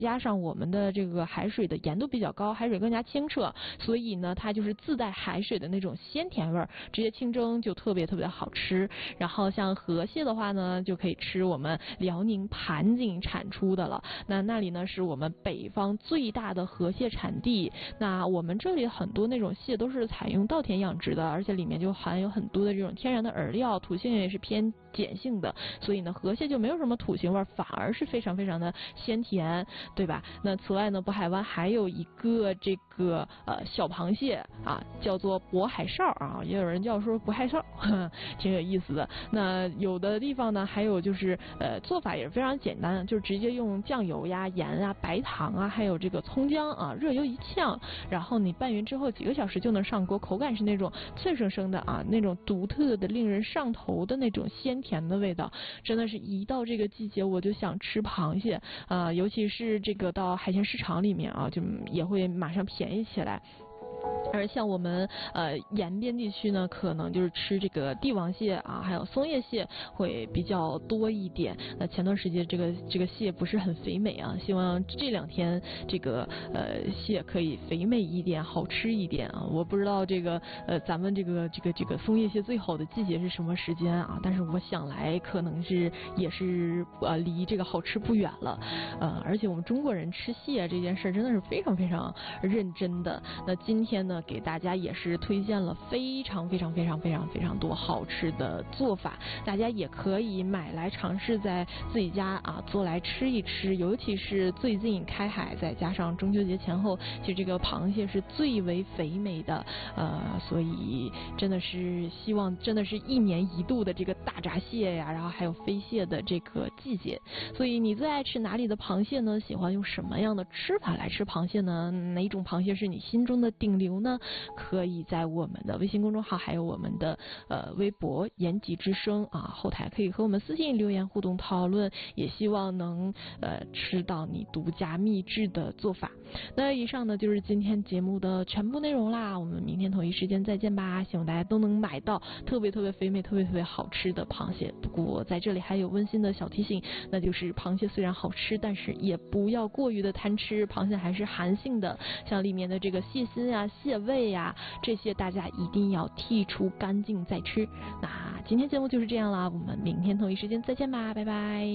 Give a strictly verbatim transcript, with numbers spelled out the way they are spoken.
加上我们的这个海水的盐度比较高，海水更加清澈，所以呢它就是自带海水的那种鲜甜味儿，直接清蒸就特别特别好吃。然后像河蟹的话呢，就可以吃我们辽宁盘锦产出的了，那那里呢是我们北方最大的河蟹产地。那我们这里很多那种蟹都是采用稻田养殖的，而且里面就含有很多的这种天然的饵料，土性也是偏碱性的，所以呢河蟹就没有什么土腥味，反而是非常非常的鲜甜，对吧？那此外呢，渤海湾还有一个这个呃小螃蟹啊，叫做渤海哨啊，也有人叫说渤海哨，呵呵，挺有意思的。那有的地方呢，还有就是呃做法也是非常简单，就是直接用酱油呀、盐啊、白糖啊，还有这个葱姜啊，热油一呛，然后你拌匀之后几个小时就能上锅，口感是那种脆生生的啊，那种独特的令人上头的那种鲜甜的味道，真的是一到这个季节我就想吃螃蟹啊、呃，尤其是这个到海鲜市场里面啊，就也会马上便宜起来。而像我们呃沿边地区呢，可能就是吃这个帝王蟹啊，还有松叶蟹会比较多一点。那前段时间这个这个蟹不是很肥美啊，希望这两天这个呃蟹可以肥美一点，好吃一点啊。我不知道这个呃咱们这个这个这个松叶蟹最好的季节是什么时间啊？但是我想来可能是也是呃离这个好吃不远了。呃，而且我们中国人吃蟹这件事真的是非常非常认真的。那今天呢，给大家也是推荐了非常非常非常非常非常多好吃的做法，大家也可以买来尝试在自己家啊做来吃一吃。尤其是最近开海，再加上中秋节前后，其实这个螃蟹是最为肥美的，呃，所以真的是希望真的是一年一度的这个大闸蟹呀，然后还有飞蟹的这个季节。所以你最爱吃哪里的螃蟹呢？喜欢用什么样的吃法来吃螃蟹呢？哪种螃蟹是你心中的顶流呢？可以在我们的微信公众号还有我们的呃微博延吉之声啊后台可以和我们私信留言互动讨论，也希望能呃吃到你独家秘制的做法。那以上呢就是今天节目的全部内容啦，我们明天同一时间再见吧，希望大家都能买到特别特别肥美特别特别好吃的螃蟹。不过在这里还有温馨的小提醒，那就是螃蟹虽然好吃，但是也不要过于的贪吃，螃蟹还是寒性的，像里面的这个蟹心啊、蟹胃呀，这些大家一定要剔除干净再吃。那今天节目就是这样啦，我们明天同一时间再见吧，拜拜。